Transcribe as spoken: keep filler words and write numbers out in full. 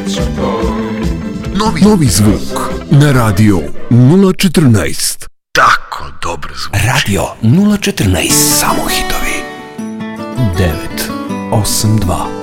Novi, novi zvuk na radio nula četrnaest. Tako dobro zvuči. Radio nula četrnaest. Samo hitovi. devet osam dva